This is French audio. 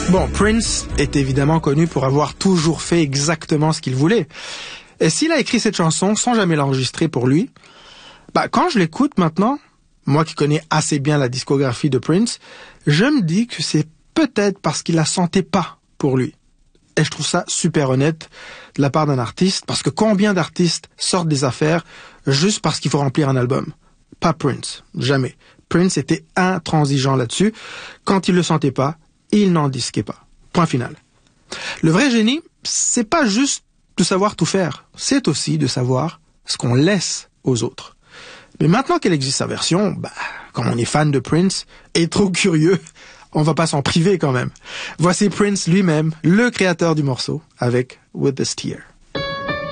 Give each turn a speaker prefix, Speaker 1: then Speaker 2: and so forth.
Speaker 1: Bon, Prince est évidemment connu pour avoir toujours fait exactement ce qu'il voulait. Et s'il a écrit cette chanson sans jamais l'enregistrer pour lui, quand je l'écoute maintenant, moi qui connais assez bien la discographie de Prince, je me dis que c'est peut-être parce qu'il la sentait pas pour lui. Et je trouve ça super honnête de la part d'un artiste, parce que combien d'artistes sortent des affaires juste parce qu'il faut remplir un album? Pas Prince, jamais. Prince était intransigeant là-dessus. Quand il le sentait pas, il n'en disquait pas. Point final. Le vrai génie, c'est pas juste de savoir tout faire, c'est aussi de savoir ce qu'on laisse aux autres. Mais maintenant qu'elle existe sa version, comme on est fan de Prince et trop curieux, on va pas s'en priver quand même. Voici Prince lui-même, le créateur du morceau, avec With This Tear.